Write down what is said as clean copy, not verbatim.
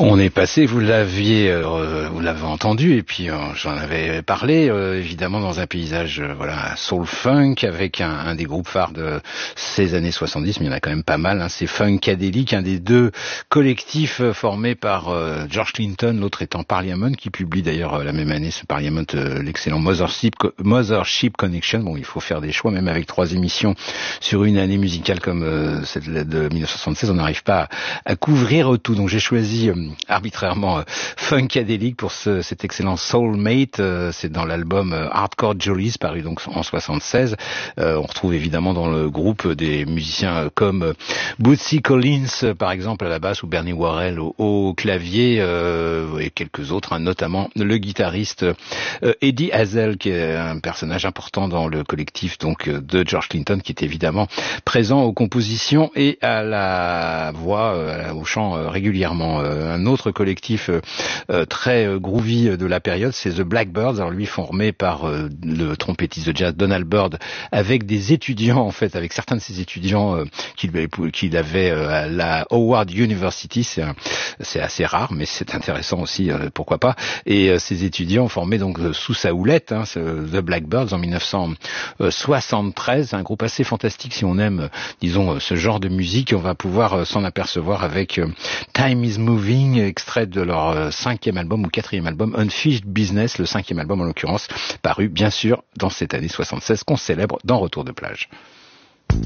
On est passé, vous l'avez entendu, et puis j'en avais parlé, évidemment dans un paysage soul funk avec un des groupes phares de ces années 70, mais il y en a quand même pas mal, hein, c'est Funkadelic, un des deux collectifs formés par George Clinton, l'autre étant Parliament, qui publie d'ailleurs la même année ce Parliament, l'excellent Mothership Connection. Bon, il faut faire des choix, même avec 3 émissions sur une année musicale comme celle de 1976, on n'arrive pas à couvrir tout, donc j'ai choisi arbitrairement Funkadelic pour cet excellent Soulmate, c'est dans l'album Hardcore Jollies paru donc en 76. On retrouve évidemment dans le groupe des musiciens comme Bootsy Collins par exemple à la basse ou Bernie Worrell au clavier, et quelques autres, hein, notamment le guitariste Eddie Hazel, qui est un personnage important dans le collectif donc de George Clinton, qui est évidemment présent aux compositions et à la voix, au chant régulièrement. Un autre collectif très groovy de la période, c'est The Blackbirds. Alors lui, formé par le trompettiste de jazz Donald Byrd, avec des étudiants, en fait, avec certains de ses étudiants qu'il avait à la Howard University. C'est assez rare, mais c'est intéressant aussi, pourquoi pas. Et ces étudiants formés donc sous sa houlette, hein, The Blackbirds en 1973, un groupe assez fantastique si on aime, disons, ce genre de musique. On va pouvoir s'en apercevoir avec Time is Moving, extrait de leur 5e album ou 4e album, Unfinished Business, le 5e album en l'occurrence, paru bien sûr dans cette année 76 qu'on célèbre dans Retour de plage.